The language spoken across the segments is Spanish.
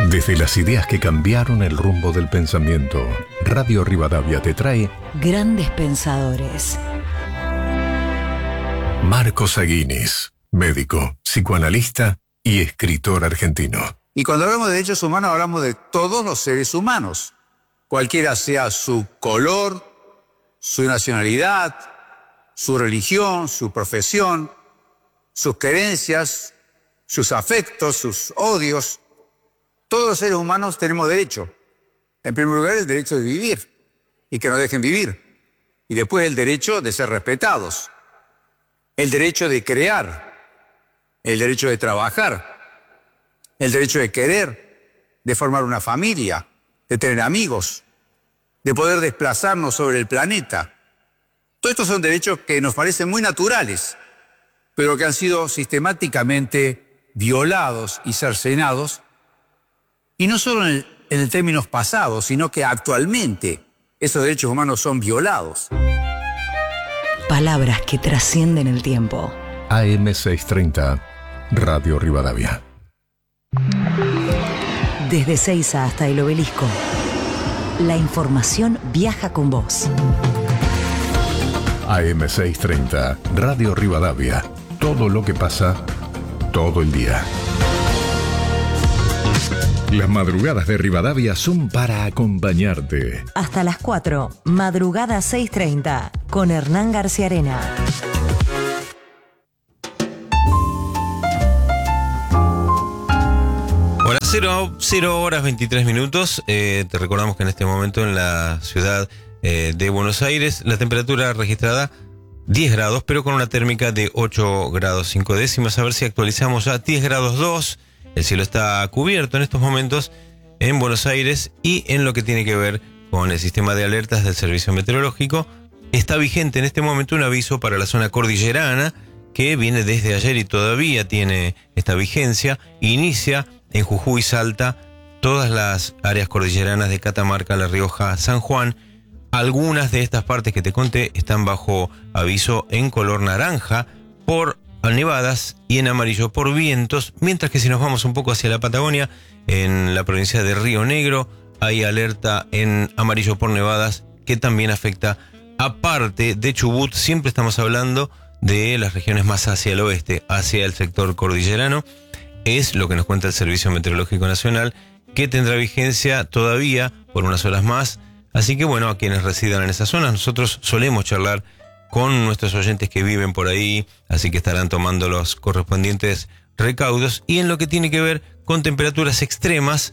Desde las ideas que cambiaron el rumbo del pensamiento, Radio Rivadavia te trae Grandes Pensadores. Marcos Aguinis, médico, psicoanalista y escritor argentino. Y cuando hablamos de derechos humanos, hablamos de todos los seres humanos, cualquiera sea su color, su nacionalidad, su religión, su profesión, sus creencias, sus afectos, sus odios. Todos los seres humanos tenemos derecho. En primer lugar, el derecho de vivir y que nos dejen vivir. Y después el derecho de ser respetados. El derecho de crear. El derecho de trabajar. El derecho de querer, de formar una familia, de tener amigos, de poder desplazarnos sobre el planeta. Todos estos son derechos que nos parecen muy naturales, pero que han sido sistemáticamente violados y cercenados, y no solo en términos pasados, sino que actualmente esos derechos humanos son violados. Palabras que trascienden el tiempo. AM630, Radio Rivadavia. Desde Seiza hasta el Obelisco, la información viaja con vos. AM630, Radio Rivadavia. Todo lo que pasa, todo el día. Las madrugadas de Rivadavia son para acompañarte. Hasta las 4, madrugada 6:30, con Hernán García Arena. Hola, 0 horas 23 minutos. Te recordamos que en este momento en la ciudad de Buenos Aires la temperatura registrada 10 grados, pero con una térmica de 8 grados 5 décimas. A ver si actualizamos ya 10 grados 2. El cielo está cubierto en estos momentos en Buenos Aires, y en lo que tiene que ver con el sistema de alertas del Servicio Meteorológico, está vigente en este momento un aviso para la zona cordillerana que viene desde ayer y todavía tiene esta vigencia. Inicia en Jujuy, Salta, todas las áreas cordilleranas de Catamarca, La Rioja, San Juan. Algunas de estas partes que te conté están bajo aviso en color naranja por nevadas y en amarillo por vientos, mientras que si nos vamos un poco hacia la Patagonia, en la provincia de Río Negro hay alerta en amarillo por nevadas que también afecta aparte de Chubut. Siempre estamos hablando de las regiones más hacia el oeste, hacia el sector cordillerano. Es lo que nos cuenta el Servicio Meteorológico Nacional, que tendrá vigencia todavía por unas horas más. Así que bueno, a quienes residan en esas zonas, nosotros solemos charlar con nuestros oyentes que viven por ahí, así que estarán tomando los correspondientes recaudos. Y en lo que tiene que ver con temperaturas extremas,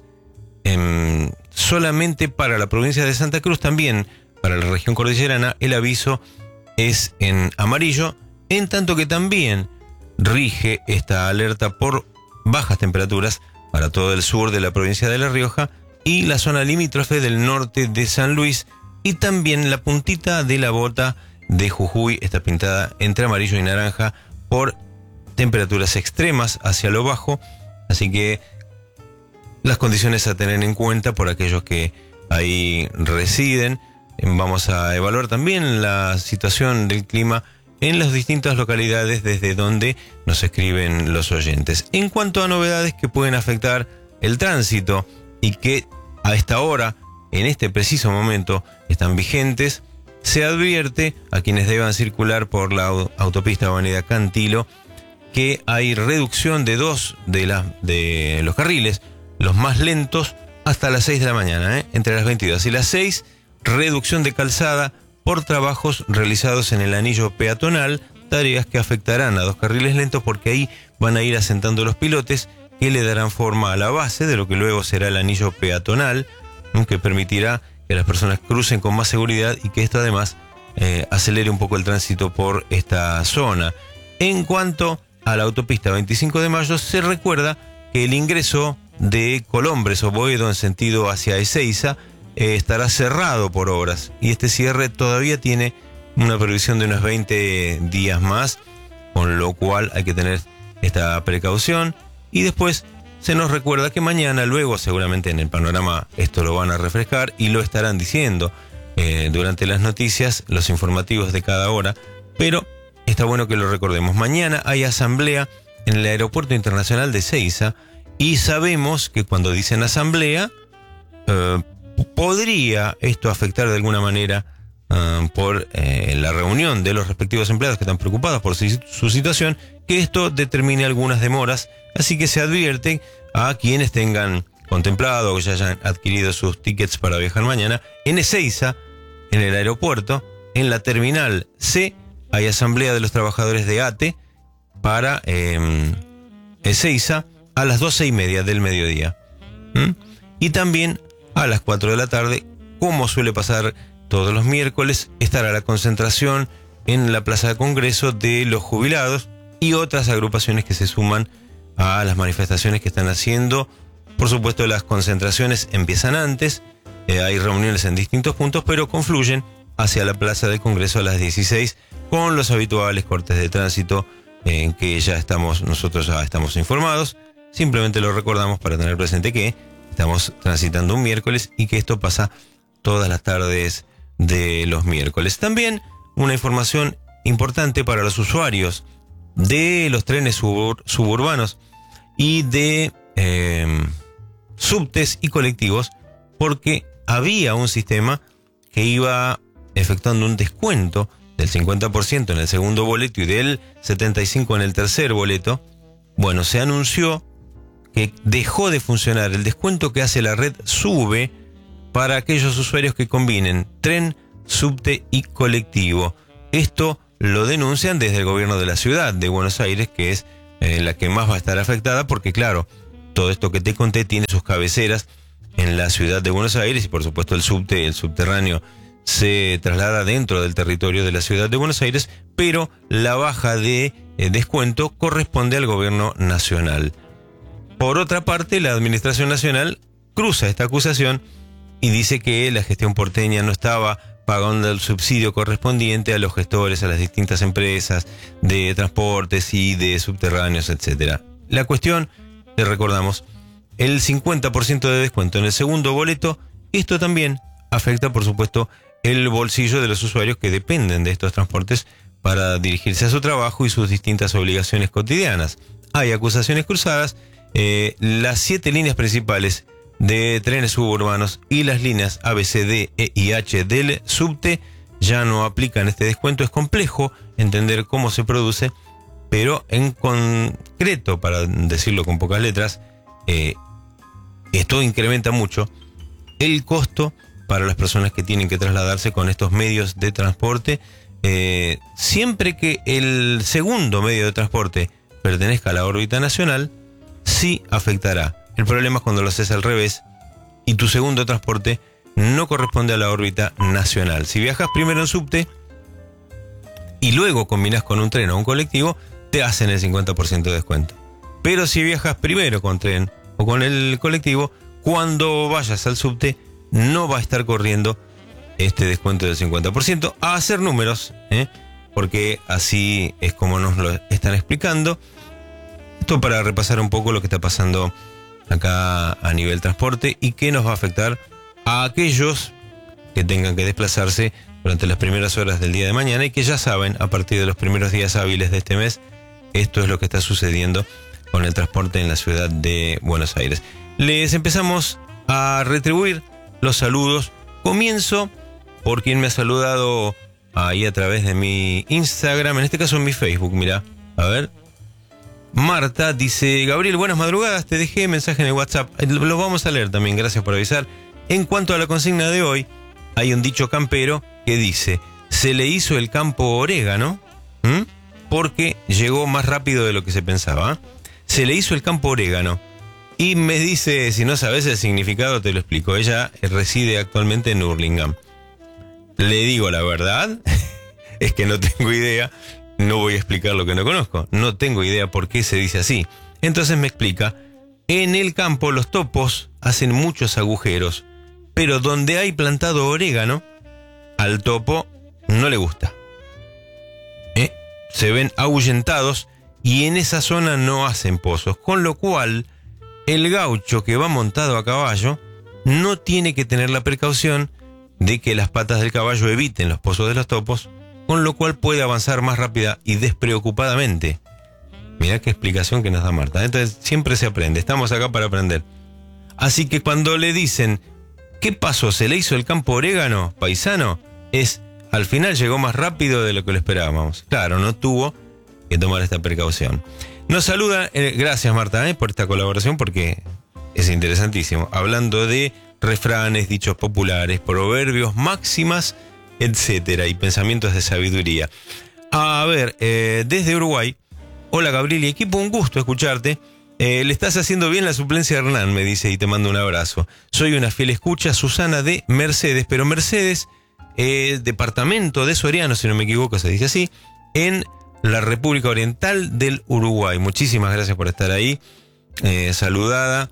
solamente para la provincia de Santa Cruz, también para la región cordillerana, el aviso es en amarillo, en tanto que también rige esta alerta por bajas temperaturas para todo el sur de la provincia de La Rioja y la zona limítrofe del norte de San Luis, y también la puntita de la bota de Jujuy está pintada entre amarillo y naranja por temperaturas extremas hacia lo bajo. Así que las condiciones a tener en cuenta por aquellos que ahí residen. Vamos a evaluar también la situación del clima en las distintas localidades desde donde nos escriben los oyentes. En cuanto a novedades que pueden afectar el tránsito y que a esta hora, en este preciso momento, están vigentes, se advierte a quienes deban circular por la autopista Avenida Cantilo que hay reducción de 2 de los carriles, los más lentos, hasta las 6 de la mañana, entre las 22 y las 6, reducción de calzada por trabajos realizados en el anillo peatonal, tareas que afectarán a 2 carriles lentos porque ahí van a ir asentando los pilotes que le darán forma a la base de lo que luego será el anillo peatonal, que permitirá que las personas crucen con más seguridad y que esto además acelere un poco el tránsito por esta zona. En cuanto a la autopista 25 de Mayo, se recuerda que el ingreso de Colombres o Boedo en sentido hacia Ezeiza estará cerrado por obras, y este cierre todavía tiene una previsión de unos 20 días más, con lo cual hay que tener esta precaución. Y después se nos recuerda que mañana, luego seguramente en el panorama esto lo van a refrescar y lo estarán diciendo durante las noticias, los informativos de cada hora, pero está bueno que lo recordemos. Mañana hay asamblea en el Aeropuerto Internacional de Ezeiza Y sabemos que cuando dicen asamblea, podría esto afectar de alguna manera por la reunión de los respectivos empleados que están preocupados por su situación, que esto determine algunas demoras. Así que se advierte a quienes tengan contemplado o que ya hayan adquirido sus tickets para viajar mañana. En Ezeiza, en el aeropuerto, en la terminal C, hay asamblea de los trabajadores de ATE para Ezeiza a las 12:30 del mediodía. Y también a las 4 de la tarde, como suele pasar todos los miércoles, estará la concentración en la Plaza de Congreso de los jubilados y otras agrupaciones que se suman a las manifestaciones que están haciendo. Por supuesto, las concentraciones empiezan antes, hay reuniones en distintos puntos, pero confluyen hacia la Plaza del Congreso a las 16 con los habituales cortes de tránsito en que nosotros ya estamos informados. Simplemente lo recordamos para tener presente que estamos transitando un miércoles y que esto pasa todas las tardes de los miércoles. También una información importante para los usuarios de los trenes suburbanos y de subtes y colectivos, porque había un sistema que iba efectuando un descuento del 50% en el segundo boleto y del 75% en el tercer boleto. Bueno, se anunció que dejó de funcionar. El descuento que hace la red SUBE para aquellos usuarios que combinen tren, subte y colectivo. Esto lo denuncian desde el gobierno de la ciudad de Buenos Aires, que es la que más va a estar afectada, porque claro, todo esto que te conté tiene sus cabeceras en la ciudad de Buenos Aires y por supuesto el subterráneo se traslada dentro del territorio de la ciudad de Buenos Aires, pero la baja de descuento corresponde al gobierno nacional. Por otra parte, la Administración Nacional cruza esta acusación y dice que la gestión porteña no estaba pagando el subsidio correspondiente a los gestores, a las distintas empresas de transportes y de subterráneos, etc. La cuestión, le recordamos, el 50% de descuento en el segundo boleto, esto también afecta, por supuesto, el bolsillo de los usuarios que dependen de estos transportes para dirigirse a su trabajo y sus distintas obligaciones cotidianas. Hay acusaciones cruzadas. Las 7 líneas principales de trenes suburbanos y las líneas A, B, C, D, E y H del subte ya no aplican este descuento. Es complejo entender cómo se produce, pero en concreto, para decirlo con pocas letras, esto incrementa mucho el costo para las personas que tienen que trasladarse con estos medios de transporte. Siempre que el segundo medio de transporte pertenezca a la órbita nacional, sí afectará. El problema es cuando lo haces al revés y tu segundo transporte no corresponde a la órbita nacional. Si viajas primero en subte y luego combinas con un tren o un colectivo, te hacen el 50% de descuento. Pero si viajas primero con tren o con el colectivo, cuando vayas al subte no va a estar corriendo este descuento del 50%. A hacer números, porque así es como nos lo están explicando. Esto para repasar un poco lo que está pasando acá a nivel transporte y que nos va a afectar a aquellos que tengan que desplazarse durante las primeras horas del día de mañana y que ya saben, a partir de los primeros días hábiles de este mes, esto es lo que está sucediendo con el transporte en la ciudad de Buenos Aires. Les empezamos a retribuir los saludos. Comienzo por quien me ha saludado ahí a través de mi Instagram, en este caso en mi Facebook, mirá, a ver. Marta dice: Gabriel, buenas madrugadas, te dejé mensaje en el WhatsApp. Lo vamos a leer también, gracias por avisar. En cuanto a la consigna de hoy, hay un dicho campero que dice: se le hizo el campo orégano, porque llegó más rápido de lo que se pensaba. Se le hizo el campo orégano. Y me dice, si no sabes el significado, te lo explico. Ella reside actualmente en Hurlingham. Le digo la verdad, es que no tengo idea. No voy a explicar lo que no conozco. No tengo idea por qué se dice así. Entonces me explica: en el campo los topos hacen muchos agujeros, pero donde hay plantado orégano, al topo no le gusta. Se ven ahuyentados y en esa zona no hacen pozos, con lo cual el gaucho que va montado a caballo no tiene que tener la precaución de que las patas del caballo eviten los pozos de los topos, con lo cual puede avanzar más rápida y despreocupadamente. Mirá qué explicación que nos da Marta. Entonces siempre se aprende, estamos acá para aprender. Así que cuando le dicen, ¿qué pasó? ¿Se le hizo el campo orégano, paisano? Al final llegó más rápido de lo que lo esperábamos. Claro, no tuvo que tomar esta precaución. Nos saluda, gracias Marta por esta colaboración porque es interesantísimo. Hablando de refranes, dichos populares, proverbios, máximas, etcétera, y pensamientos de sabiduría. A ver, desde Uruguay, hola Gabriel y equipo, un gusto escucharte. Le estás haciendo bien la suplencia de Hernán, me dice, y te mando un abrazo. Soy una fiel escucha, Susana de Mercedes, pero Mercedes, departamento de Soriano, si no me equivoco, se dice así, en la República Oriental del Uruguay. Muchísimas gracias por estar ahí. Saludada.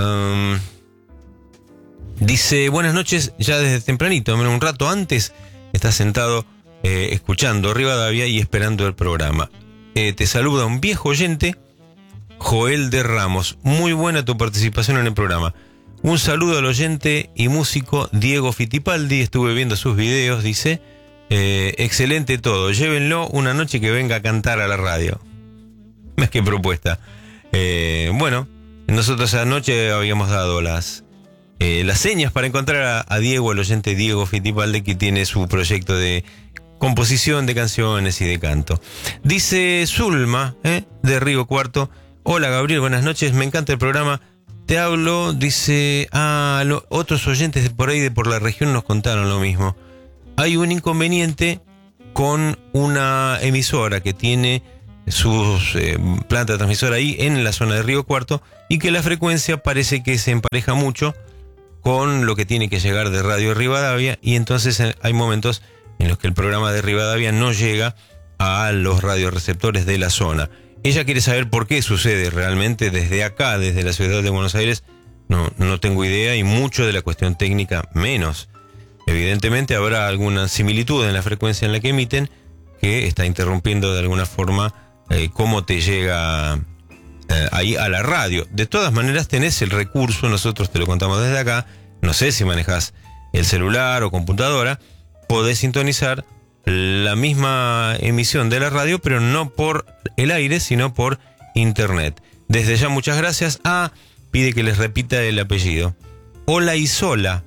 Dice, buenas noches, ya desde tempranito, un rato antes, estás sentado escuchando Rivadavia y esperando el programa. Te saluda un viejo oyente, Joel de Ramos. Muy buena tu participación en el programa. Un saludo al oyente y músico Diego Fittipaldi. Estuve viendo sus videos, dice. Excelente todo. Llévenlo una noche que venga a cantar a la radio. Más que propuesta. Bueno, nosotros anoche habíamos dado las señas para encontrar a Diego, el oyente Diego Fittipaldi, que tiene su proyecto de composición de canciones y de canto. Dice Zulma, de Río Cuarto. Hola Gabriel, buenas noches, me encanta el programa. Te hablo, dice, otros oyentes de por ahí, de por la región, nos contaron lo mismo. Hay un inconveniente con una emisora que tiene sus planta transmisora ahí en la zona de Río Cuarto y que la frecuencia parece que se empareja mucho con lo que tiene que llegar de Radio Rivadavia, y entonces hay momentos en los que el programa de Rivadavia no llega a los radioreceptores de la zona. Ella quiere saber por qué sucede realmente desde acá, desde la ciudad de Buenos Aires. No tengo idea, y mucho de la cuestión técnica menos. Evidentemente habrá alguna similitud en la frecuencia en la que emiten que está interrumpiendo de alguna forma cómo te llega ahí a la radio. De todas maneras tenés el recurso, nosotros te lo contamos desde acá, no sé si manejás el celular o computadora, podés sintonizar la misma emisión de la radio, pero no por el aire, sino por internet. Desde ya muchas gracias. Pide que les repita el apellido. Olaizola,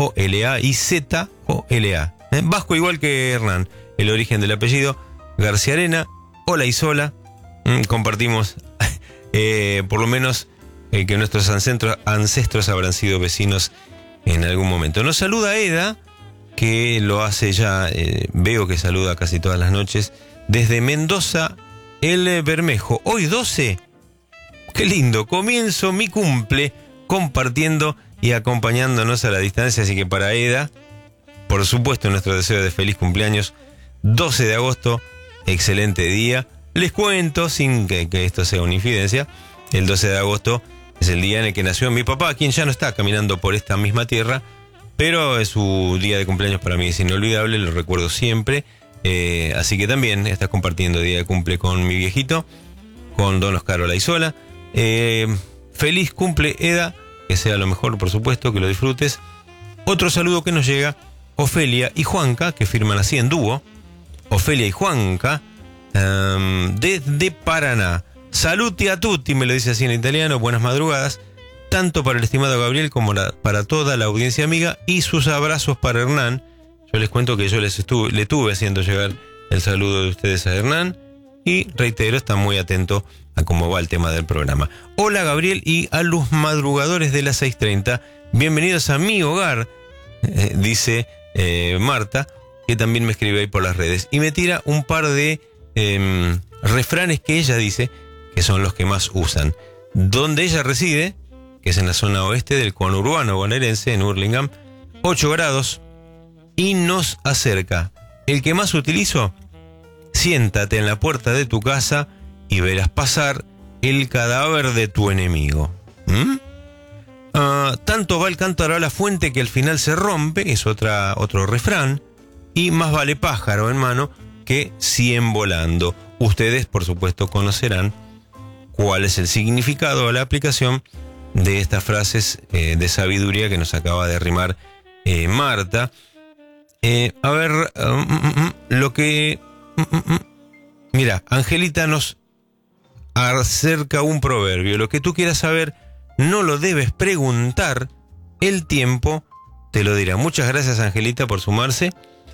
Olaizola. Vasco igual que Hernán, el origen del apellido. García Arena, Olaizola. Compartimos, por lo menos, que nuestros ancestros habrán sido vecinos en algún momento. Nos saluda Eda, que lo hace ya, veo que saluda casi todas las noches, desde Mendoza, el Bermejo. Hoy 12, qué lindo, comienzo mi cumple compartiendo y acompañándonos a la distancia, así que para Eda, por supuesto, nuestro deseo de feliz cumpleaños, 12 de agosto, excelente día. Les cuento, sin que esto sea una infidencia, el 12 de agosto es el día en el que nació mi papá, quien ya no está caminando por esta misma tierra, pero es su día de cumpleaños, para mí es inolvidable, lo recuerdo siempre. Así que también estás compartiendo día de cumple con mi viejito, con don Oscar Olaizola. Feliz cumple, Eda, que sea lo mejor, por supuesto, que lo disfrutes. Otro saludo que nos llega, Ofelia y Juanca, que firman así en dúo. Ofelia y Juanca, desde Paraná. Saluti a tutti, me lo dice así en italiano, buenas madrugadas, tanto para el estimado Gabriel como para toda la audiencia amiga, y sus abrazos para Hernán. Yo les cuento que yo le estuve haciendo llegar el saludo de ustedes a Hernán, y reitero, está muy atento a cómo va el tema del programa. Hola Gabriel y a los madrugadores de las 6:30, bienvenidos a mi hogar, dice Marta, que también me escribe ahí por las redes, y me tira un par de refranes que ella dice que son los que más usan. Donde ella reside, que es en la zona oeste del conurbano bonaerense, en Hurlingham, 8 grados, y nos acerca. El que más utilizo, siéntate en la puerta de tu casa y verás pasar el cadáver de tu enemigo. Tanto va el cántaro a la fuente que al final se rompe, es otro refrán, y más vale pájaro en mano que 100 volando. Ustedes, por supuesto, conocerán cuál es el significado o la aplicación de estas frases de sabiduría que nos acaba de rimar Marta. A ver, lo que... Mira, Angelita nos acerca un proverbio. Lo que tú quieras saber, no lo debes preguntar, el tiempo te lo dirá. Muchas gracias, Angelita, por sumarse.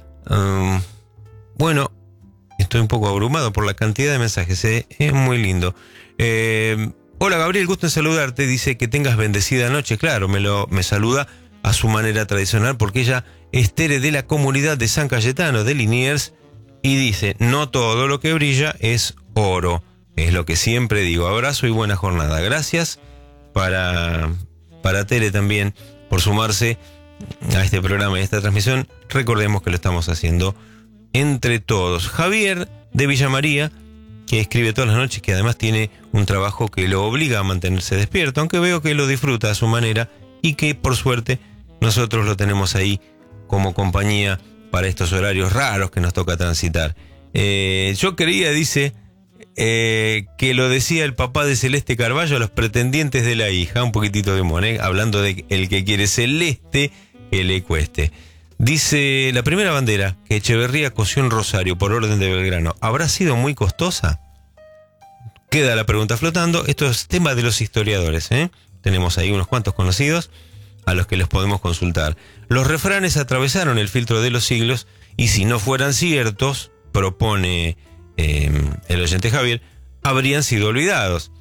Bueno, estoy un poco abrumado por la cantidad de mensajes, es muy lindo. Hola, Gabriel, gusto en saludarte. Dice que tengas bendecida noche. Claro, me saluda a su manera tradicional porque ella es Tere de la comunidad de San Cayetano de Liniers y dice, no todo lo que brilla es oro. Es lo que siempre digo. Abrazo y buena jornada. Gracias para Tere también por sumarse a este programa y a esta transmisión. Recordemos que lo estamos haciendo entre todos. Javier de Villa María, que escribe todas las noches, que además tiene un trabajo que lo obliga a mantenerse despierto, aunque veo que lo disfruta a su manera y que por suerte nosotros lo tenemos ahí como compañía para estos horarios raros que nos toca transitar. Yo creía, dice, que lo decía el papá de Celeste Carballo a los pretendientes de la hija, un poquitito de humor, hablando de el que quiere Celeste, que le cueste. Dice, la primera bandera que Echeverría cosió en Rosario por orden de Belgrano, ¿habrá sido muy costosa? Queda la pregunta flotando. Esto es tema de los historiadores, Tenemos ahí unos cuantos conocidos a los que les podemos consultar. Los refranes atravesaron el filtro de los siglos y si no fueran ciertos, propone el oyente Javier, habrían sido olvidados.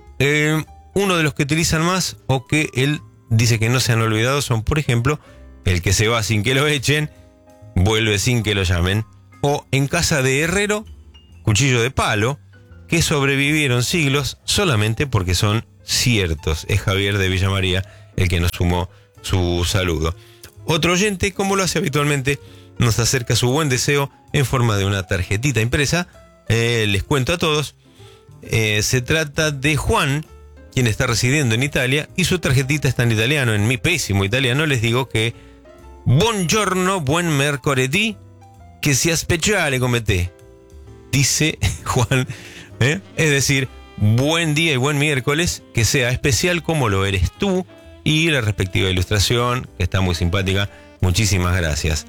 Uno de los que utilizan más o que él dice que no se han olvidado son, por ejemplo, el que se va sin que lo echen, vuelve sin que lo llamen, o en casa de herrero, cuchillo de palo, que sobrevivieron siglos solamente porque son ciertos. Es Javier de Villa María el que nos sumó su saludo. Otro oyente, como lo hace habitualmente, nos acerca su buen deseo en forma de una tarjetita impresa. Les cuento a todos, se trata de Juan, quien está residiendo en Italia, y su tarjetita está en italiano. En mi pésimo italiano les digo que buongiorno, buen mercoledì, che sia speciale come te, dice Juan, es decir, buen día y buen miércoles, que sea especial como lo eres tú, y la respectiva ilustración, que está muy simpática. Muchísimas gracias.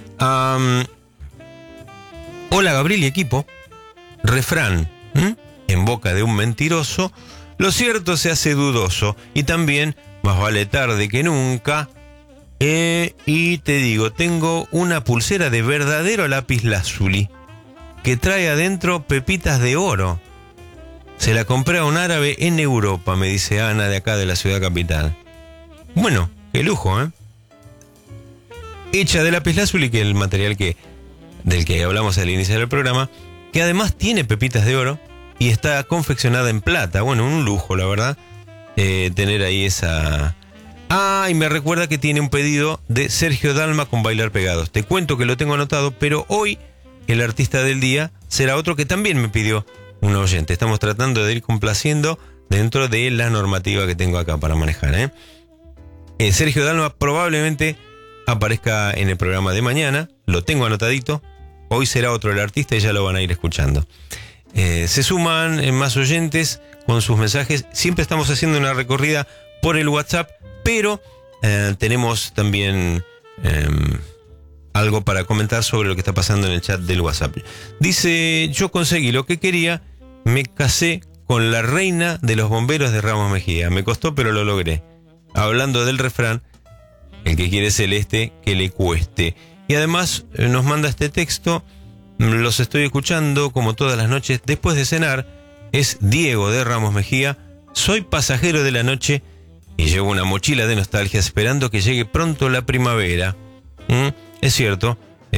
Hola, Gabriel y equipo. Refrán, en boca de un mentiroso, lo cierto se hace dudoso, y también más vale tarde que nunca. Y te digo, tengo una pulsera de verdadero lapislázuli que trae adentro pepitas de oro. Se la compré a un árabe en Europa, me dice Ana de acá de la ciudad capital. Bueno, qué lujo, Hecha de lapislázuli, que es el material del que hablamos al iniciar el programa, que además tiene pepitas de oro y está confeccionada en plata. Bueno, un lujo, la verdad, tener ahí esa... y me recuerda que tiene un pedido de Sergio Dalma con Bailar Pegados. Te cuento que lo tengo anotado, pero hoy el artista del día será otro que también me pidió un oyente. Estamos tratando de ir complaciendo dentro de la normativa que tengo acá para manejar, Sergio Dalma probablemente aparezca en el programa de mañana. Lo tengo anotadito. Hoy será otro el artista y ya lo van a ir escuchando. Se suman más oyentes con sus mensajes. Siempre estamos haciendo una recorrida por el WhatsApp, pero tenemos también algo para comentar sobre lo que está pasando en el chat del WhatsApp. Dice, yo conseguí lo que quería, me casé con la reina de los bomberos de Ramos Mejía. Me costó, pero lo logré. Hablando del refrán, el que quiere celeste, que le cueste. Y además nos manda este texto, los estoy escuchando como todas las noches después de cenar. Es Diego de Ramos Mejía. Soy pasajero de la noche y llevo una mochila de nostalgia esperando que llegue pronto la primavera. Es cierto.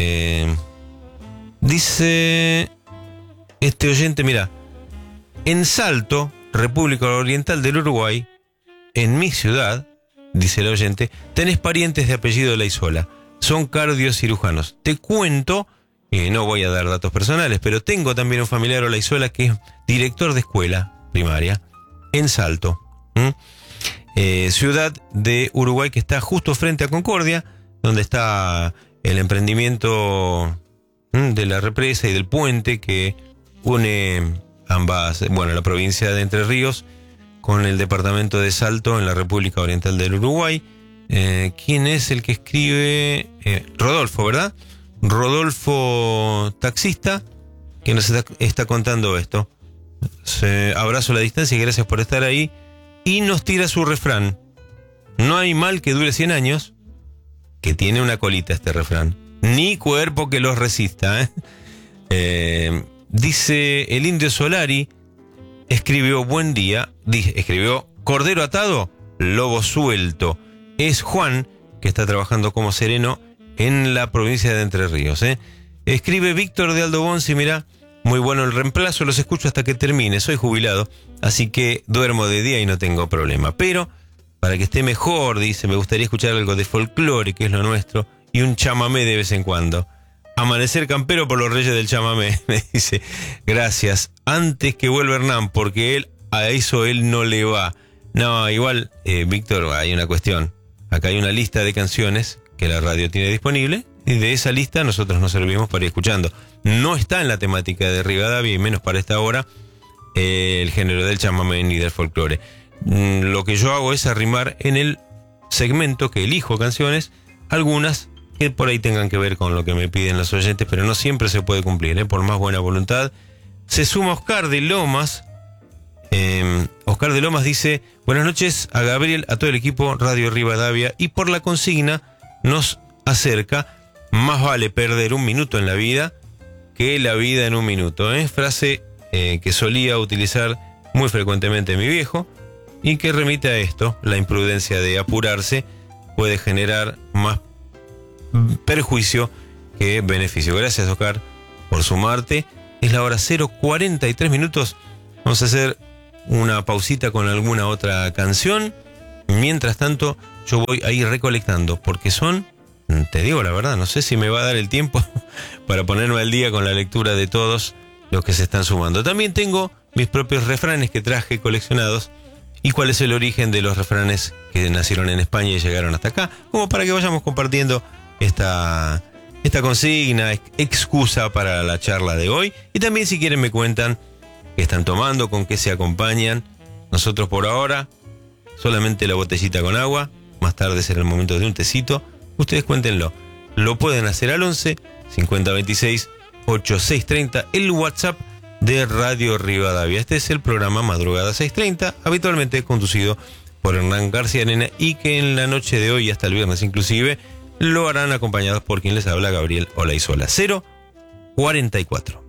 Dice este oyente, mira, en Salto, República Oriental del Uruguay, en mi ciudad, dice el oyente, tenés parientes de apellido Laisola. Son cardiocirujanos. Te cuento, no voy a dar datos personales, pero tengo también un familiar Olaizola que es director de escuela primaria en Salto. Ciudad de Uruguay que está justo frente a Concordia, donde está el emprendimiento de la represa y del puente que une ambas, la provincia de Entre Ríos con el departamento de Salto en la República Oriental del Uruguay. ¿Quién es el que escribe? Rodolfo, ¿verdad? Rodolfo, taxista, que nos está contando esto. Abrazo a la distancia y gracias por estar ahí. Y nos tira su refrán. No hay mal que dure 100 años, que tiene una colita este refrán, ni cuerpo que los resista. Dice el Indio Solari, escribió buen día, escribió cordero atado, lobo suelto. Es Juan, que está trabajando como sereno en la provincia de Entre Ríos. Escribe Víctor de Aldo Bonzi, mirá, muy bueno el reemplazo, los escucho hasta que termine, soy jubilado, así que duermo de día y no tengo problema. Pero, para que esté mejor, dice, me gustaría escuchar algo de folclore, que es lo nuestro, y un chamamé de vez en cuando. Amanecer campero por los reyes del chamamé, me dice, gracias, antes que vuelva Hernán, porque a eso él no le va. No, igual, Víctor, hay una cuestión. Acá hay una lista de canciones que la radio tiene disponible, y de esa lista nosotros nos servimos para ir escuchando. No está en la temática de Rivadavia, y menos para esta hora, el género del chamamé ni del folclore. Lo que yo hago es arrimar en el segmento que elijo canciones, algunas que por ahí tengan que ver con lo que me piden los oyentes, pero no siempre se puede cumplir, por más buena voluntad. Se suma Oscar de Lomas. Oscar de Lomas dice, buenas noches a Gabriel, a todo el equipo Radio Rivadavia, y por la consigna nos acerca, más vale perder un minuto en la vida que la vida en un minuto. Frase que solía utilizar muy frecuentemente mi viejo, y que remite a esto, la imprudencia de apurarse puede generar más perjuicio que beneficio. Gracias, Oscar, por sumarte. Es la hora 0:43 minutos. Vamos a hacer una pausita con alguna otra canción. Mientras tanto, yo voy a ir recolectando, porque son, te digo la verdad, no sé si me va a dar el tiempo para ponerme al día con la lectura de todos los que se están sumando. También tengo mis propios refranes que traje coleccionados, y cuál es el origen de los refranes que nacieron en España y llegaron hasta acá, como para que vayamos compartiendo esta consigna, excusa para la charla de hoy. Y también, si quieren, me cuentan qué están tomando, con qué se acompañan. Nosotros por ahora solamente la botellita con agua, más tarde será el momento de un tecito. Ustedes cuéntenlo, lo pueden hacer al 11 5026 8630, el WhatsApp de Radio Rivadavia. Este es el programa Madrugada 630, habitualmente conducido por Hernán García Arena, y que en la noche de hoy, hasta el viernes inclusive, lo harán acompañados por quien les habla, Gabriel Olaizola. 0:44.